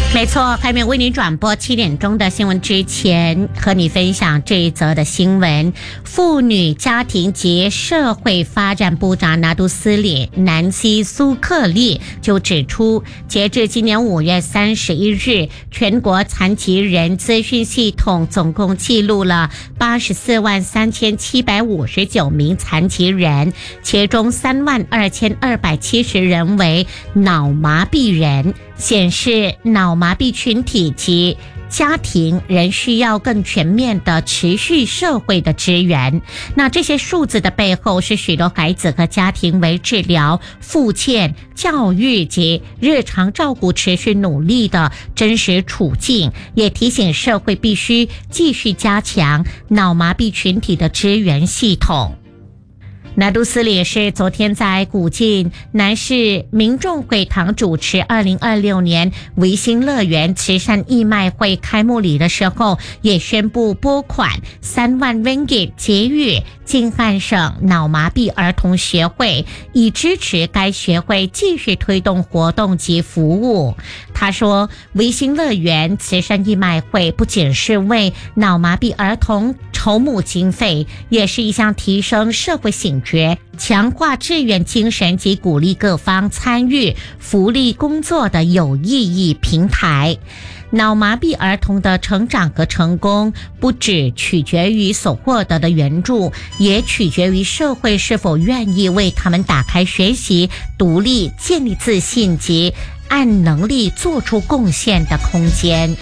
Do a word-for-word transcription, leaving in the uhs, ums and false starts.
没错，还没有为你转播七点钟的新闻之前，和你分享这一则的新闻。妇女家庭及社会发展部长拿督斯里南希苏克利就指出，截至今年五月三十一日，全国残疾人资讯系统总共记录了八十四万三千七百五十九名残疾人，其中三万二千二百七十人为脑麻痹人，显示脑麻痹群体及家庭仍需要更全面的持续社会的支援。那这些数字的背后是许多孩子和家庭为治疗、复健、教育及日常照顾持续努力的真实处境，也提醒社会必须继续加强脑麻痹群体的支援系统。拿督斯里是昨天在古晋南市民众会堂主持二零二六年维新乐园慈善义卖会开幕礼的时候，也宣布拨款三万 ringgit 给予晋汉省脑麻痹儿童协会，以支持该协会继续推动活动及服务。他说，维新乐园慈善义卖会不仅是为脑麻痹儿童筹募经费，也是一项提升社会醒觉、强化志愿精神及鼓励各方参与福利工作的有意义平台。脑麻痹儿童的成长和成功不只取决于所获得的援助，也取决于社会是否愿意为他们打开学习、独立、建立自信及按能力做出贡献的空间。